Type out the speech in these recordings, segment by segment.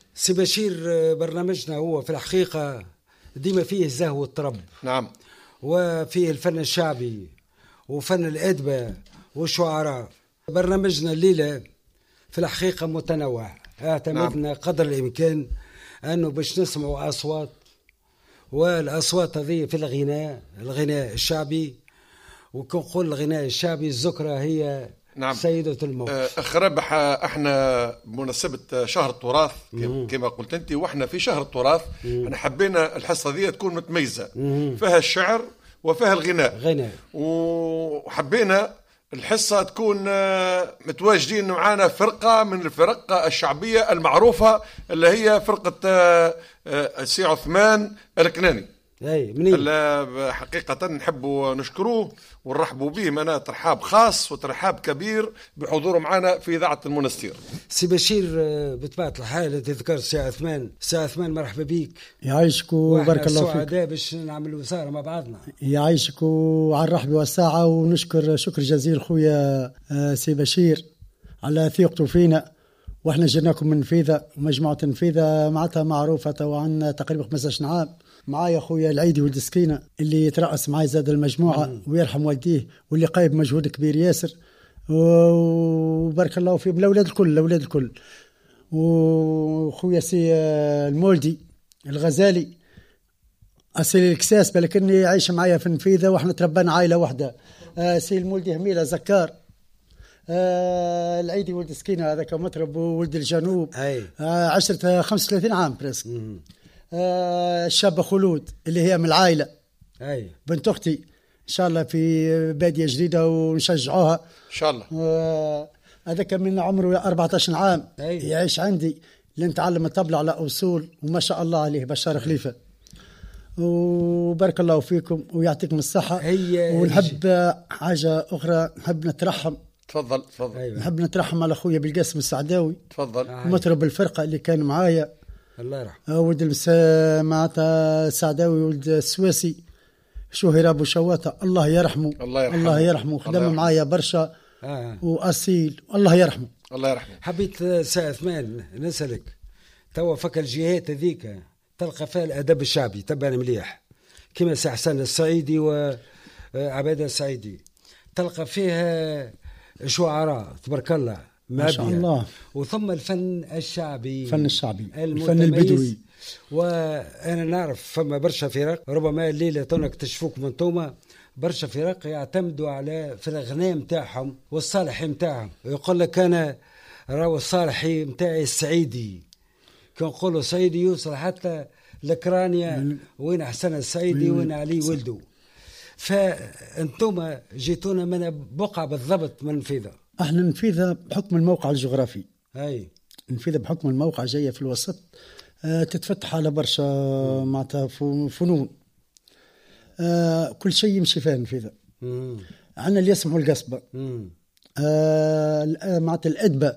سي بشير، برنامجنا هو في الحقيقة ديما فيه زهو الطرب. نعم. وفيه الفن الشعبي وفن الأدبة والشعراء. برنامجنا الليلة في الحقيقة متنوع، اعتمدنا قدر الإمكان أنه باش نسمعوا أصوات، والأصوات هذه في الغناء الشعبي. وكنقول الغناء الشعبي الذكرى هي نعم. سيدة الموت. أخ ربح، احنا بمناسبة شهر التراث كما قلت انت، واحنا في شهر التراث احنا حبينا الحصة دي تكون متميزة، فيها الشعر وفيها الغناء. وحبينا الحصة تكون متواجدين معانا فرقة من الفرق الشعبية المعروفة اللي هي فرقة سي عثمان الكناني. حقيقة نحب نشكروه ونرحبوا به منا ترحاب خاص وترحاب كبير بحضوره معنا في إذاعة المنستير. سي بشير، بطبيعة الحال تذكر سي عثمان مرحبا بيك. يعيشك وبارك الله فيك. سعداء باش نعملوا وسارة مع بعضنا. يعيشك وعلى الرحب والساعة، ونشكر شكر جزيل خويا سي بشير على ثقته فينا. واحنا جيناكم من نفيذة، ومجموعة نفيذة معناتها معروفة وعن تقريبا 15 عام. معايا خويا العيدي ولد سكينة اللي يترأس معي زاد المجموعة ويرحم والديه، واللي قايب مجهود كبير ياسر، وبارك الله فيه الأولاد الكل. وخويا سي المولدي الغزالي أصيل الكساس، بلكني عايش معايا في نفيذة واحنا تربنا عائلة واحدة. سي المولدي هميلة زكار، العيدي ولد سكينة هذاك مطرب وولد الجنوب، عشرة 35 عام برسك. الشابة خلود اللي هي من العائلة، بنت أختي إن شاء الله في بادية جديدة ونشجعوها إن شاء الله. هذاك من عمره 14 عام يعيش عندي لنتعلم الطبلة على أصول، وما شاء الله عليه بشار خليفة. وبارك الله فيكم ويعطيكم الصحة. ونحب حاجة أخرى، نحب نترحم. تفضل. نحب نترحم على أخويا بالقاسم السعداوي، تفضل. مطرب الفرقة اللي كان معايا، الله يرحمه. ولد معناتها السعداوي ولد السواسي شهير أبو شواطة، الله يرحمه. خدم معايا برشا وأصيل، الله يرحمه. حبيت سي عثمان نسألك، توا فك الجهات هذيك تلقى فيها الأدب الشعبي تبع مليح كما سي حسن الصعيدي وعبادة السعيدي، تلقى فيها شعراء تبارك الله ما شاء الله، وثم الفن الشعبي، الفن البدوي. وأنا نعرف فما برشا فرق، ربما الليلة تونك تشوفوكم انتوما برشا فرق يعتمدوا على في الغناء متاعهم والصالحي متاعهم. يقول لك أنا راهو الصالحي متاعي السعيدي، كان نقولوا سعيدي يوصل حتى لكرانيا، وين حسن السعيدي وين علي ولده. فأنتوما جيتونا من بقعة بالضبط من نفيذة. احنا نفيذة بحكم الموقع الجغرافي، نفيذة بحكم الموقع جاية في الوسط، تتفتح على برشا معناتها فنون، كل شيء يمشي فيها نفيذة. عندنا اللي يسمعوا القصبة، معناتها الأدبة،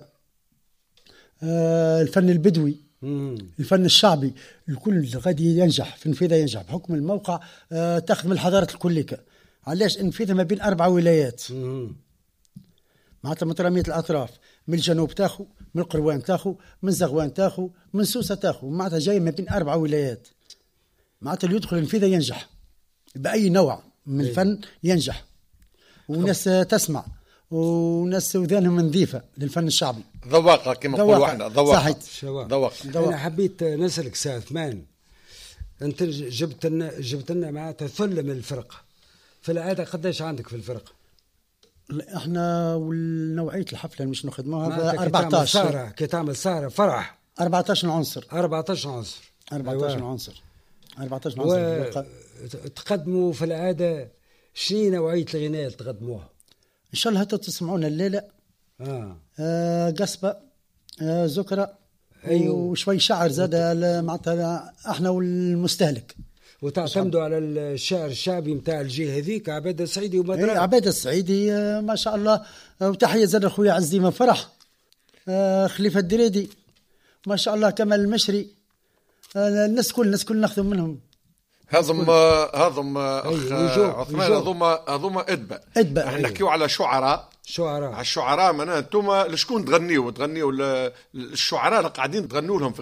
الفن البدوي، الفن الشعبي، الكل غادي ينجح في نفيذة، ينجح بحكم الموقع. تاخذ من الحضارة الكليكة. علاش نفيذة ما بين 4 ولايات، معناتها مترامية الأطراف، من الجنوب تاخو، من القروان تاخو، من زغوان تاخو، من سوسة تاخو، معناتها جاي ما بين 4 ولايات. معناتها اللي يدخل النفيذة ينجح بأي نوع من الفن، ينجح، وناس تسمع، وناس وذانهم نظيفة للفن الشعبي، ذواقة كما نقول واحنا، ذواقة. أنا حبيت نسألك سي عثمان، أنت جبت لنا معناتها ثلة من الفرقة، في العادة قداش عندك في الفرقة؟ احنا والنوعية الحفلة مش نخدموها 14 كي تعمل سهرة فرح 14 عنصر. 14 عنصر. تقدموا في العادة شنو نوعية الغناء اللي تقدموها؟ إن شاء الله تسمعونا الليلة قصبة، ذكرى، وشوي شعر زاد معناتها احنا والمستهلك. وتعتمدوا على الشعر الشعبي متاع الجهة هذيك، عبادة السعيدي ومدرسة. عبادة السعيدي ما شاء الله، وتحية زاد خويا عزيمة فرح، خليفة الدريدي ما شاء الله، كمال المشري، الناس كل ناخذ منهم. هذم أخ عثمان، هذوما أدبة. احنا نحكيو على شعراء. على الشعراء، معناها انتم لشكون تغنيوا الشعراء اللي قاعدين تغنوا لهم في